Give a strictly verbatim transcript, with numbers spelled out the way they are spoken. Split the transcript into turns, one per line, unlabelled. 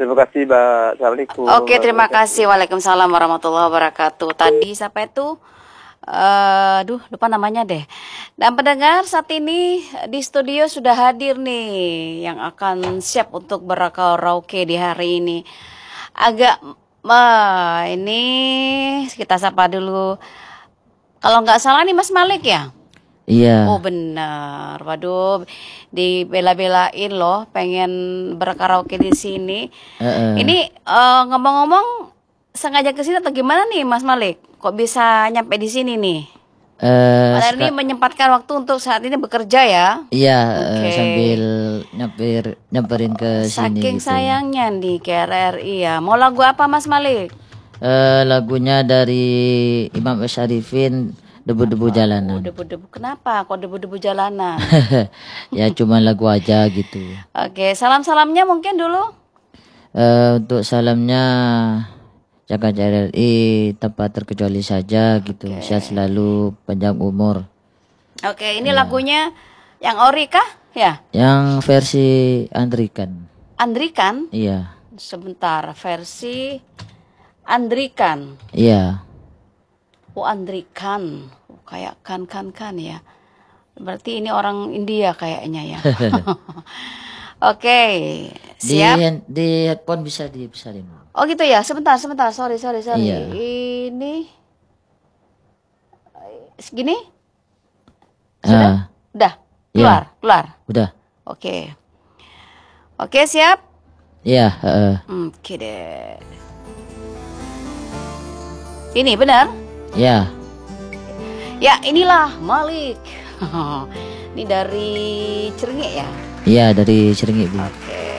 Terima kasih, Mbak. Assalamualaikum.
Oke, terima kasih. Waalaikumsalam warahmatullahi wabarakatuh. Tadi siapa itu? Uh, aduh, lupa namanya deh. Dan pendengar, saat ini di studio sudah hadir nih yang akan siap untuk berkaraoke di hari ini. Agak, uh, ini kita sapa dulu. Kalau nggak salah nih Mas Malik ya?
Iya.
Oh benar, waduh, dibela-belain loh, pengen berkaraoke di sini.
Uh-uh.
Ini uh, ngomong-ngomong, sengaja ke sini atau gimana nih, Mas Malik? Kok bisa nyampe di sini nih?
Uh,
Padahal ini menyempatkan waktu untuk saat ini bekerja ya?
Iya,
okay.
uh, sambil nyamper nyamperin ke sini.
Saking
gitu.
sayangnya nih ke R R I ya. Mau lagu apa, Mas Malik?
Uh, lagunya dari Imam Syarifin. Debu-debu jalanan.
Oh, debu-debu kenapa? Kok debu-debu jalanan?
Ya cuma lagu aja gitu.
Oke, salam-salamnya mungkin dulu.
Uh, untuk salamnya jaga R R I tempat terkecuali saja gitu. Okay. Sehat selalu, panjang umur.
Oke, ini ya. Lagunya yang ori kah? Ya.
Yang versi Andrikan.
Andrikan?
Iya.
Sebentar, versi Andrikan.
Iya.
Oh Andrikan, oh, kayak kan kan kan ya. Berarti ini orang India kayaknya ya. Oke, siap.
Di, di headphone bisa dibesarin.
Oh gitu ya, sebentar sebentar, sorry sorry sorry.
Iya.
Ini segini? Sudah?
Ah.
Udah? Keluar?
Ya.
Keluar?
Udah.
Oke. Oke, siap?
Iya. Uh.
Oke deh. Ini benar?
Ya.
Ya, inilah Malik. Ini dari Cirenyi ya?
Iya, dari Cirenyi, Bu.
Oke.